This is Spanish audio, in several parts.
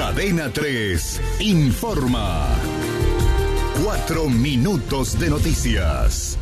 Cadena 3 informa. 4 minutos de noticias.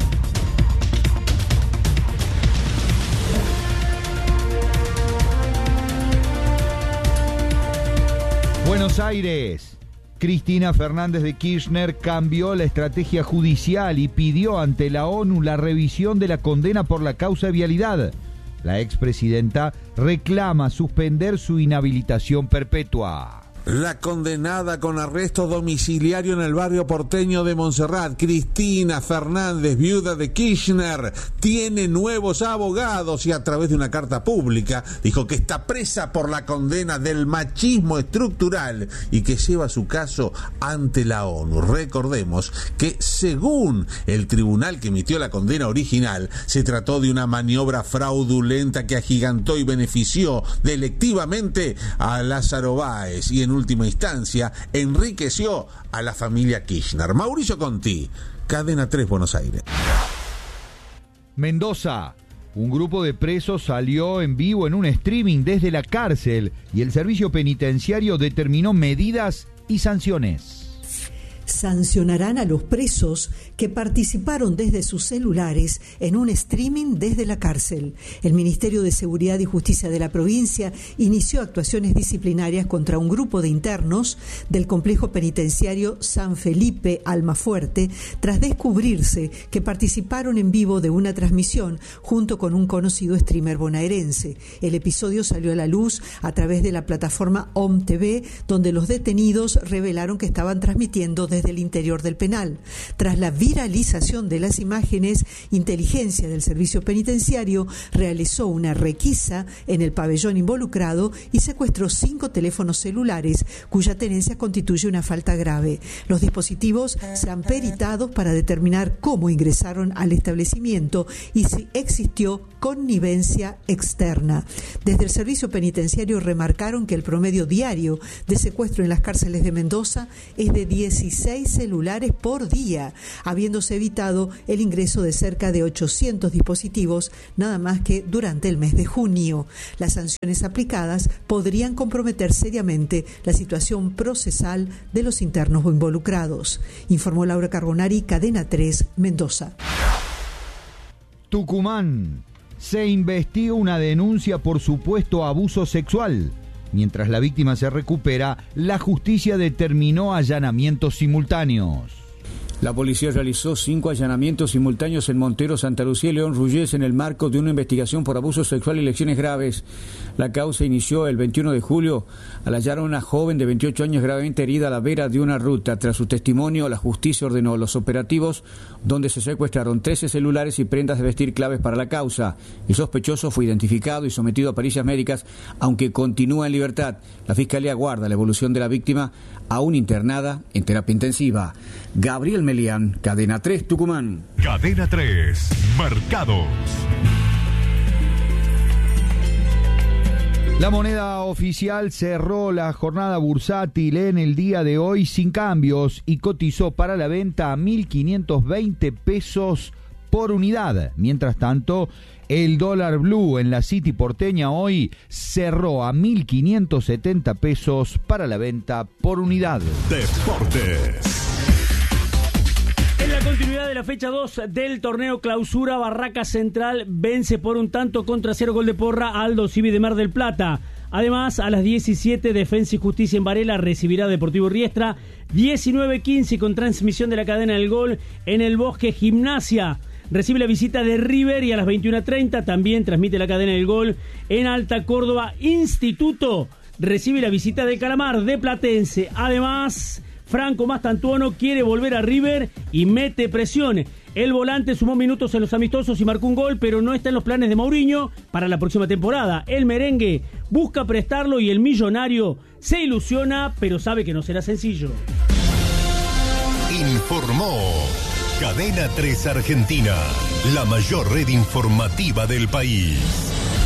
Buenos Aires. Cristina Fernández de Kirchner cambió la estrategia judicial y pidió ante la ONU la revisión de la condena por la causa de vialidad. La expresidenta reclama suspender su inhabilitación perpetua. La condenada con arresto domiciliario en el barrio porteño de Montserrat, Cristina Fernández, viuda de Kirchner, tiene nuevos abogados y a través de una carta pública dijo que está presa por la condena del machismo estructural y que lleva su caso ante la ONU. Recordemos que según el tribunal que emitió la condena original, se trató de una maniobra fraudulenta que agigantó y benefició delictivamente a Lázaro Báez y en última instancia enriqueció a la familia Kirchner. Mauricio Conti, Cadena 3, Buenos Aires. Mendoza. Un grupo de presos salió en vivo en un streaming desde la cárcel y el servicio penitenciario determinó medidas y sanciones. Sancionarán a los presos que participaron desde sus celulares en un streaming desde la cárcel. El Ministerio de Seguridad y Justicia de la provincia inició actuaciones disciplinarias contra un grupo de internos del complejo penitenciario San Felipe Almafuerte tras descubrirse que participaron en vivo de una transmisión junto con un conocido streamer bonaerense. El episodio salió a la luz a través de la plataforma OMTV, donde los detenidos revelaron que estaban transmitiendo desde el interior del penal. Tras la viralización de las imágenes, Inteligencia del Servicio Penitenciario realizó una requisa en el pabellón involucrado y secuestró 5 teléfonos celulares, cuya tenencia constituye una falta grave. Los dispositivos serán peritados para determinar cómo ingresaron al establecimiento y si existió connivencia externa. Desde el Servicio Penitenciario remarcaron que el promedio diario de secuestro en las cárceles de Mendoza es de 16 celulares por día, habiéndose evitado el ingreso de cerca de 800 dispositivos nada más que durante el mes de junio. Las sanciones aplicadas podrían comprometer seriamente la situación procesal de los internos involucrados, informó Laura Carbonari, Cadena 3, Mendoza. Tucumán. Se investiga una denuncia por supuesto abuso sexual. Mientras la víctima se recupera, la justicia determinó allanamientos simultáneos. La policía realizó 5 allanamientos simultáneos en Montero, Santa Lucía y León Ruyés en el marco de una investigación por abuso sexual y lesiones graves. La causa inició el 21 de julio al hallar a una joven de 28 años gravemente herida a la vera de una ruta. Tras su testimonio, la justicia ordenó los operativos donde se secuestraron 13 celulares y prendas de vestir claves para la causa. El sospechoso fue identificado y sometido a perillas médicas, aunque continúa en libertad. La Fiscalía aguarda la evolución de la víctima, aún internada en terapia intensiva. Gabriel Melián, Cadena 3, Tucumán. Cadena 3, Mercados. La moneda oficial cerró la jornada bursátil en el día de hoy sin cambios y cotizó para la venta a 1.520 pesos por unidad. Mientras tanto, el dólar blue en la City porteña hoy cerró a 1.570 pesos para la venta por unidad. Deportes. En la continuidad de la fecha 2 del torneo Clausura, Barracas Central vence por 1-0 gol de Porra a Aldo Civi de Mar del Plata. Además, a las 17, Defensa y Justicia en Varela recibirá a Deportivo Riestra. 19:15 con transmisión de la cadena del gol en el Bosque Gimnasia. Recibe la visita de River y a las 21:30 también transmite la cadena del gol en Alta Córdoba. Instituto recibe la visita de Calamar de Platense. Además, Franco Mastantuono quiere volver a River y mete presión. El volante sumó minutos en los amistosos y marcó un gol, pero no está en los planes de Mourinho para la próxima temporada. El merengue busca prestarlo y el millonario se ilusiona, pero sabe que no será sencillo. Informó Cadena 3 Argentina, la mayor red informativa del país.